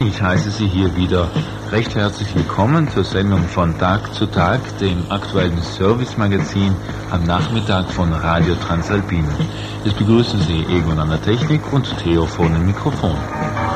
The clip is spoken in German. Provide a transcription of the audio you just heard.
Ich heiße Sie hier wieder recht herzlich willkommen zur Sendung von Tag zu Tag, dem aktuellen Service-Magazin am Nachmittag von Radio Transalpina. Es begrüßen Sie Egon an der Technik und Theo vor dem Mikrofon.